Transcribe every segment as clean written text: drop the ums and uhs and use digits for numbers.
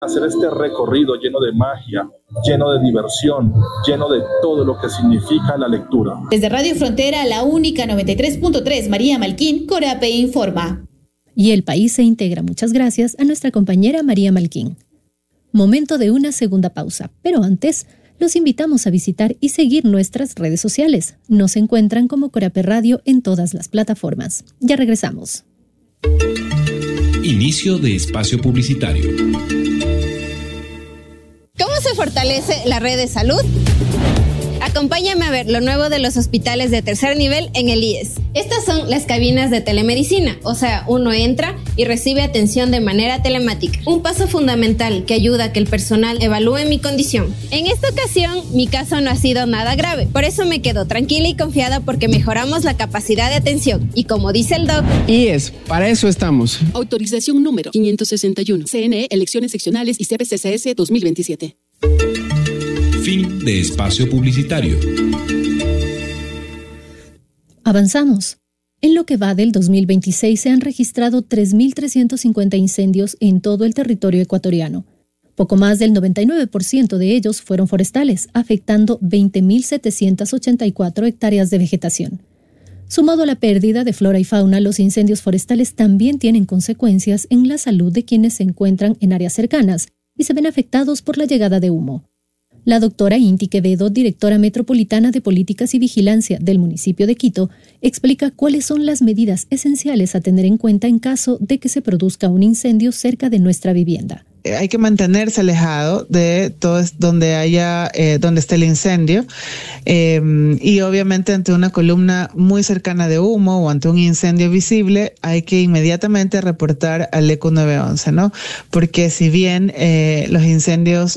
hacer este recorrido lleno de magia, lleno de diversión, lleno de todo lo que significa la lectura. Desde Radio Frontera, la única 93.3, María Malquín, Corape informa. Y el país se integra. Muchas gracias a nuestra compañera María Malquín. Momento de una segunda pausa, pero antes los invitamos a visitar y seguir nuestras redes sociales. Nos encuentran como Corape Radio en todas las plataformas. Ya regresamos. Inicio de espacio publicitario. ¿Cómo se fortalece la red de salud? Acompáñame a ver lo nuevo de los hospitales de tercer nivel en el IES. Estas son las cabinas de telemedicina, o sea, uno entra y recibe atención de manera telemática. Un paso fundamental que ayuda a que el personal evalúe mi condición. En esta ocasión, mi caso no ha sido nada grave, por eso me quedo tranquila y confiada porque mejoramos la capacidad de atención. Y como dice el doc... IES, para eso estamos. Autorización número 561. CNE, elecciones seccionales y CPCCS 2027. Fin de espacio publicitario. Avanzamos. En lo que va del 2026 se han registrado 3.350 incendios en todo el territorio ecuatoriano. Poco más del 99% de ellos fueron forestales, afectando 20.784 hectáreas de vegetación. Sumado a la pérdida de flora y fauna, los incendios forestales también tienen consecuencias en la salud de quienes se encuentran en áreas cercanas y se ven afectados por la llegada de humo. La doctora Inti Quevedo, directora metropolitana de Políticas y Vigilancia del municipio de Quito, explica cuáles son las medidas esenciales a tener en cuenta en caso de que se produzca un incendio cerca de nuestra vivienda. Hay que mantenerse alejado de todo donde esté el incendio y obviamente ante una columna muy cercana de humo o ante un incendio visible hay que inmediatamente reportar al ECU 911, ¿no? Porque si bien los incendios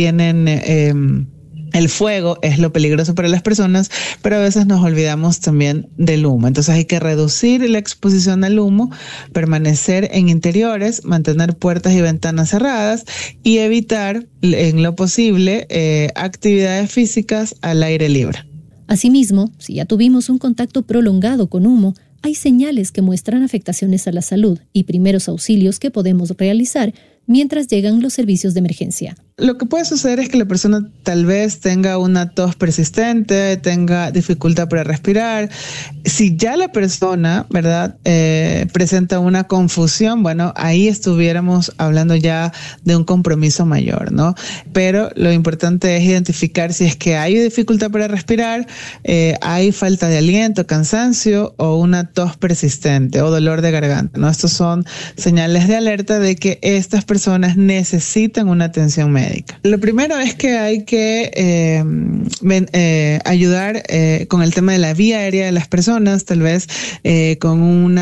tienen el fuego es lo peligroso para las personas, pero a veces nos olvidamos también del humo. Entonces hay que reducir la exposición al humo, permanecer en interiores, mantener puertas y ventanas cerradas y evitar en lo posible actividades físicas al aire libre. Asimismo, si ya tuvimos un contacto prolongado con humo, hay señales que muestran afectaciones a la salud y primeros auxilios que podemos realizar mientras llegan los servicios de emergencia. Lo que puede suceder es que la persona tal vez tenga una tos persistente, tenga dificultad para respirar. Si ya la persona, ¿verdad?, presenta una confusión, bueno, ahí estuviéramos hablando ya de un compromiso mayor, ¿no? Pero lo importante es identificar si es que hay dificultad para respirar, hay falta de aliento, cansancio o una tos persistente o dolor de garganta, ¿no? Estos son señales de alerta de que estas personas necesitan una atención médica. Lo primero es que hay que ayudar con el tema de la vía aérea de las personas, tal vez con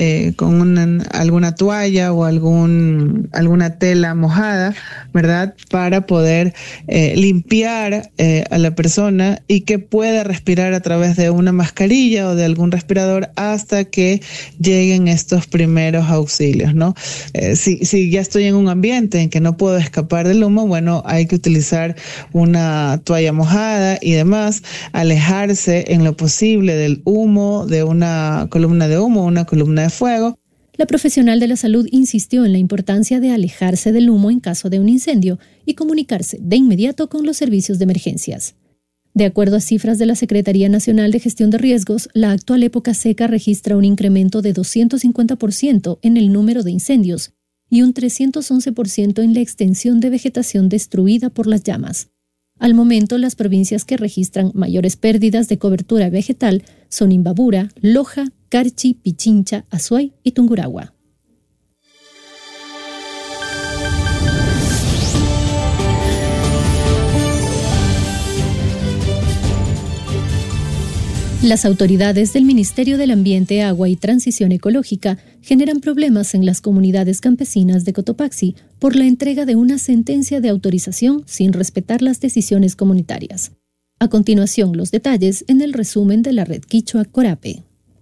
alguna toalla o alguna tela mojada, ¿verdad? Para poder limpiar a la persona y que pueda respirar a través de una mascarilla o de algún respirador hasta que lleguen estos primeros auxilios, ¿no? Si ya estoy en un ambiente en que no puedo escapar del humo, bueno, hay que utilizar una toalla mojada y demás, alejarse en lo posible del humo, de una columna de humo, una columna de fuego. La profesional de la salud insistió en la importancia de alejarse del humo en caso de un incendio y comunicarse de inmediato con los servicios de emergencias. De acuerdo a cifras de la Secretaría Nacional de Gestión de Riesgos, la actual época seca registra un incremento de 250% en el número de incendios y un 311% en la extensión de vegetación destruida por las llamas. Al momento, las provincias que registran mayores pérdidas de cobertura vegetal son Imbabura, Loja, Carchi, Pichincha, Azuay y Tungurahua. Las autoridades del Ministerio del Ambiente, Agua y Transición Ecológica generan problemas en las comunidades campesinas de Cotopaxi por la entrega de una sentencia de autorización sin respetar las decisiones comunitarias. A continuación, los detalles en el resumen de la red Quichua Corape.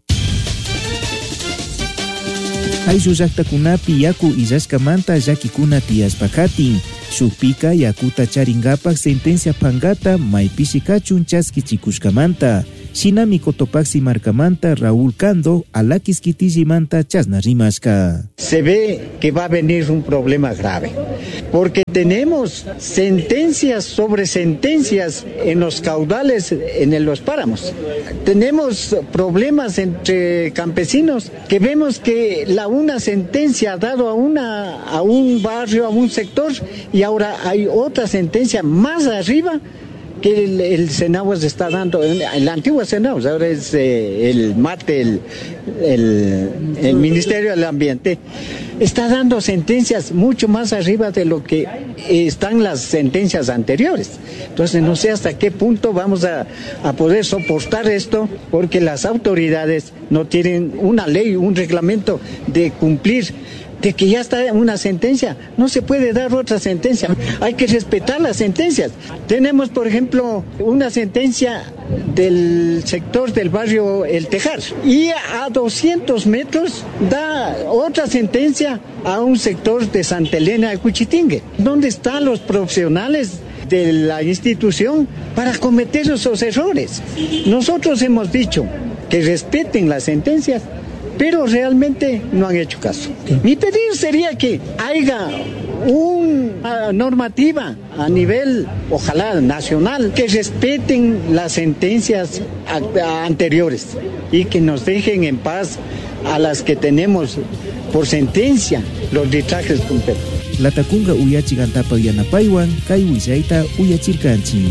Ayllu llaqtakunapi yaku illashkamanta llakikuna tiyashpakatin, shukpika yakuta charingapak sentencia pangata maypishi kachun chaskichikushkamanta. Shinami Cotopaxi Marcamanta Raúl Cando Alaquisquitillimanta Chasna Rimashka. Se ve que va a venir un problema grave, porque tenemos sentencias sobre sentencias en los caudales, en los páramos. Tenemos problemas entre campesinos que vemos que una sentencia ha dado a un barrio, a un sector, y ahora hay otra sentencia más arriba que el Senahuas está dando, el antiguo Senahuas, ahora es el MATE, el Ministerio del Ambiente, está dando sentencias mucho más arriba de lo que están las sentencias anteriores. Entonces no sé hasta qué punto vamos a poder soportar esto, porque las autoridades no tienen una ley, un reglamento de cumplir, de que ya está una sentencia, no se puede dar otra sentencia, hay que respetar las sentencias. Tenemos, por ejemplo, una sentencia del sector del barrio El Tejar, y a 200 metros da otra sentencia a un sector de Santa Elena de Cuchitingue. ¿Dónde están los profesionales de la institución para cometer esos errores? Nosotros hemos dicho que respeten las sentencias, pero realmente no han hecho caso. Mi pedido sería que haya una normativa a nivel, ojalá nacional, que respeten las sentencias anteriores y que nos dejen en paz a las que tenemos por sentencia los arbitrajes completos. La tacunga uyachigantapa yanapaywan, kay wisayta uyachirkanchi.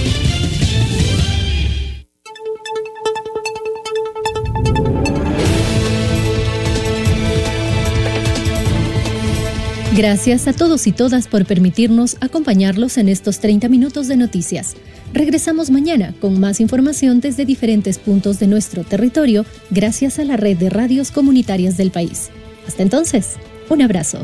Gracias a todos y todas por permitirnos acompañarlos en estos 30 minutos de noticias. Regresamos mañana con más información desde diferentes puntos de nuestro territorio, gracias a la red de radios comunitarias del país. Hasta entonces, un abrazo.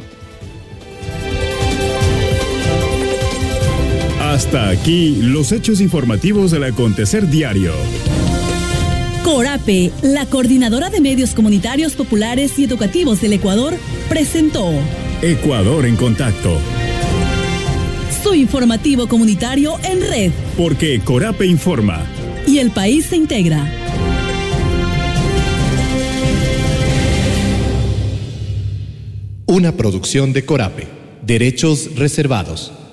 Hasta aquí los hechos informativos del acontecer diario. Corape, la Coordinadora de Medios Comunitarios Populares y Educativos del Ecuador, presentó Ecuador en Contacto. Su informativo comunitario en red. Porque Corape informa. Y el país se integra. Una producción de Corape. Derechos reservados.